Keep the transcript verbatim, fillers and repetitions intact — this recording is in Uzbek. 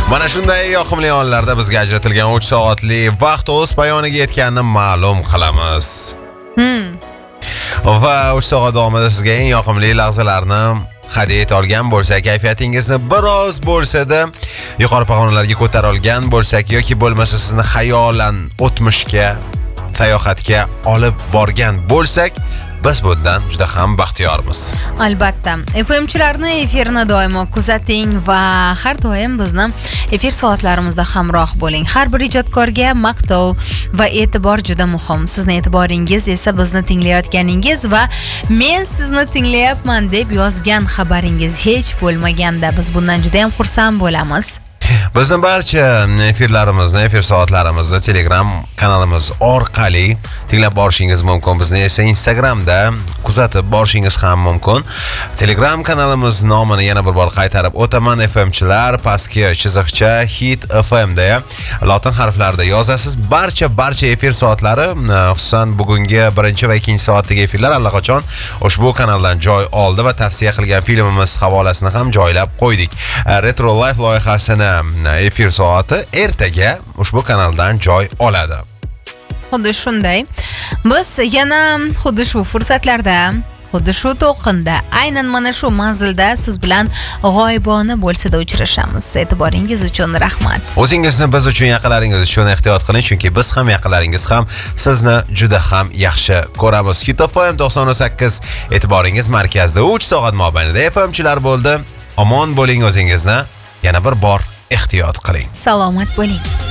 Mana shunday yoqimli onlarda bizga ajratilgan uch soatli vaqt o'z poyoniga yetganini ma'lum qilamiz. Hmm. Va uch soat davomida sizga eng yoqimli lahzalarni hadya eta olgan bo'lsak, kayfiyatingizni biroz bo'lsa-da yuqori pog'onalarga ko'tara olgan bo'lsak yoki bo'lmasa sizni xayolan o'tmishga, sayohatga olib borgan bo'lsak, biz bundan juda ham baxtiyormiz. Albatta. F M chilarni efirni doimo kuzating va har doim bizni efir soatlarimizda hamroh bo'ling. Har bir ijodkorga maqtov va e'tibor juda muhim. Sizning e'tiboringiz esa bizni tinglayotganingiz va men sizni tinglayapman deb yozgan xabaringiz hech bo'lmaganda biz bundan juda ham xursand bo'lamiz. Bizning barcha efirlarimizni, efir soatlarimizni Telegram kanalimiz orqali tinglab borishingiz mumkin. Bizni esa Instagramda kuzatib borishingiz ham mumkin. Telegram kanalimiz nomini yana bir bor qaytarib o'taman. F M chilar pastki chiziqcha Hit F M da lotin harflarida yozasiz. Barcha barcha efir soatlari, xususan bugungi birinchi va ikkinchi soatdagi efirlar allaqachon ushbu kanaldan joy oldi va tavsiya qilgan filmimiz havolasini ham joylab qo'ydik. Retro Life loyihasini efir soati ertaga ushbu kanaldan joy oladi. Xuddi shunday. Biz yana xuddi shu fursatlarda, xuddi shu to'qinda, aynan mana shu manzilda siz bilan g'oyibona bo'lsa-da uchrashamiz. E'tiboringiz uchun rahmat. O'zingizni biz uchun, yaqinlaringiz uchun ehtiyot qiling, chunki biz ham yaqinlaringiz ham sizni juda ham yaxshi ko'ramiz. Hit F M to'qson sakkiz e'tiboringiz markazida uch soat mobaynida F M chilar bo'ldi. Omon bo'ling, o'zingizni yana bir bor ehtiyot qiling. Salomat bo'ling.